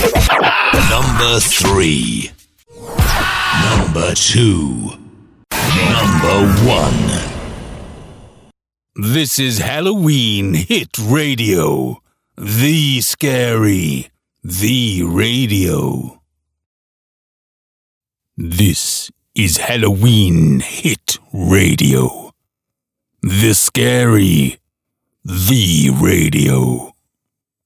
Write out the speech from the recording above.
Number 3. Number 2. Number 1. This is Halloween Hit Radio. The Scary. The Radio. This is Halloween Hit Radio. The Scary. The Radio.